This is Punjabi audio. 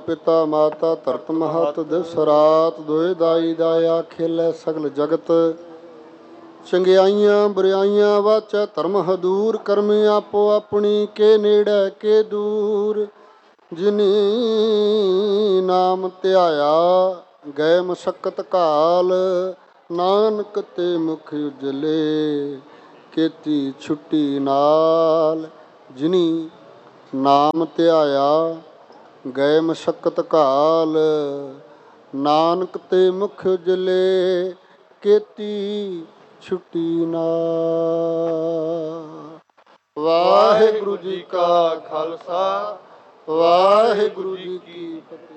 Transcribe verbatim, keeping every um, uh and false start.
ਪਿਤਾ ਮਾਤਾ ਧਰਤ ਮਹਤ ਦਿਵਸ ਰਾਤ ਦੋਇ ਦਾਈ ਦਾਇਆ ਖੇਲੇ ਸਗਲ ਜਗਤ। ਚੰਗਿਆਈਆਂ ਬੁਰਾਈਆਂ ਵਾਚੈ ਧਰਮ ਹਦੂਰ ਕਰਮੀ ਆਪੋ ਆਪਣੀ ਕੇ ਨੇੜੇ ਕੇ ਦੂਰ। ਜਿਨੀ ਨਾਮ ਧਿਆਇਆ ਗਏ ਮਸਕਤ ਘਾਲ ਨਾਨਕ ਤੇ ਮੁਖ ਉਜਲੇ ਕੀਤੀ ਛੁੱਟੀ ਨਾਲ। ਜਿਨੀ ਨਾਮ ਧਿਆਇਆ ਗਏ ਮਸਕਤ ਘਾਲ ਨਾਨਕ ਤੇ ਮੁਖ ਉਜਲੇ ਕੀਤੀ ਛੁੱਟੀ ਨਾਲ। ਵਾਹਿਗੁਰੂ ਜੀ ਕਾ ਖਾਲਸਾ ਵਾਹਿਗੁਰੂ ਜੀ ਕੀ ਫਤਿਹ।